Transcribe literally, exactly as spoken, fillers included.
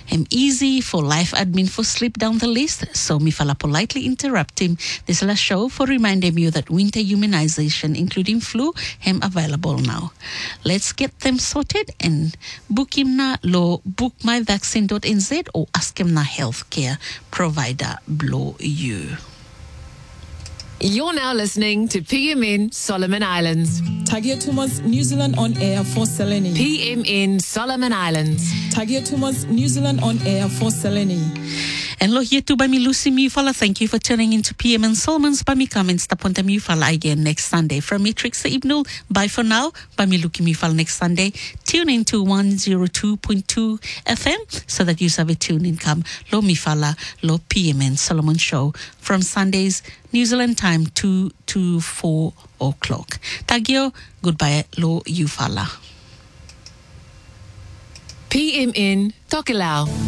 Him easy for life admin for slip down the list, so me fala politely interrupt him. This last show for reminding you that winter immunization, including flu, him available now. Let's get them sorted and book him na lo book my vaccine dot n z or ask him na healthcare provider blow you. You're now listening to P M N Solomon Islands. Tagia Thomas, New Zealand on air for Selene. P M N Solomon Islands. Tagia Thomas, New Zealand on air for Selene. And lo here to by me Lucy Mufala. Thank you for tuning into P M N Solomon's by me comments taponta Mufala again next Sunday. From me Trixie Ibnul, bye for now. By me Luki Mufala next Sunday. Tune in to one oh two point two F M so that you have a tune in come. Lo Mufala, lo P M N Solomon show from Sundays New Zealand time two to four o'clock. Tagio, goodbye lo Ufala. P M N Tokelau.